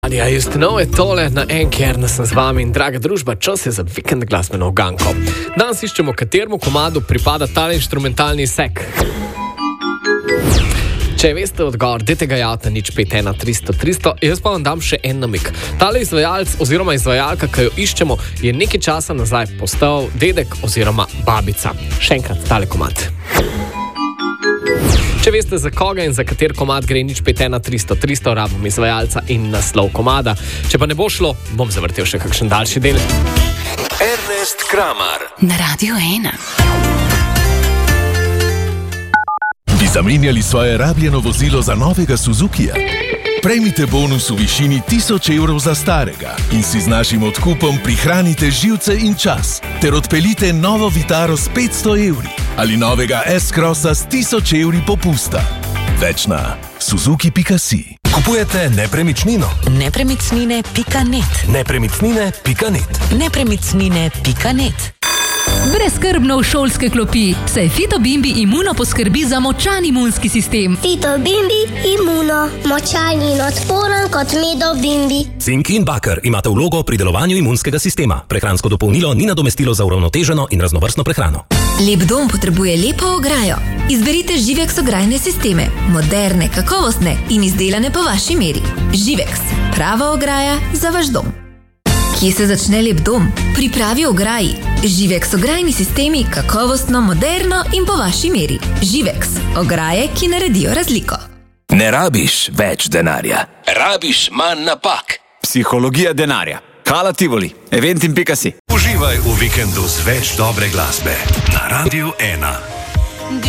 Radia Justinov je tole na Enkerna, sem z vami in draga družba, čas je za vikend glasbeno uganko. Danes iščemo, kateremu komadu pripada tale inštrumentalni sek. Če veste odgovor, dajte ga javiti na 051 300 300, jaz pa vam dam še en namig. Tale izvajalec oziroma izvajalka, ki jo iščemo, je nekaj časa nazaj postal dedek oziroma babica. Še enkrat tale komad. Če veste, za koga in za kater komad gre, 051 300 300, rabim izvajalca in naslov komada. Če pa ne bo šlo, bom zavrtel še kakšen daljši del. Ernest Kramar na Radio 1. Bi zamenjali svoje rabljeno vozilo za novega Suzukija? Prejmite bonus v višini 1000 evrov za starega in si z našim odkupom prihranite živce in čas ter odpeljite novo Vitaro s 500 evri ali novega S-Crossa s 1000 evri popusta. Več na suzuki.si. Kupujete nepremičnino? Nepremičnine.net. Nepremičnine.net. Nepremičnine.net. Brezskrbno v šolske klopi, saj Fitobimbi Imuno poskrbi za močan imunski sistem. Fitobimbi Imuno, močan in odporen kot Medobimbi. Cink in baker imate vlogo pri delovanju imunskega sistema. Prehransko dopolnilo ni nadomestilo za uravnoteženo in raznovrstno prehrano. Lep dom potrebuje lepo ograjo. Izberite Živex ograjne sisteme. Moderne, kakovostne in izdelane po vaši meri. Živex, prava ograja za vaš dom. Kje se začne lep dom? Pripravi ograji. Živex ograjni sistemi, kakovostno, moderno in po vaši meri. Živex, ograje, ki naredijo razliko. Ne rabiš več denarja, rabiš manj napak. Psihologija denarja. Hala Tivoli, eventim.si. Uživaj v vikendu z več dobre glasbe na Radio 1.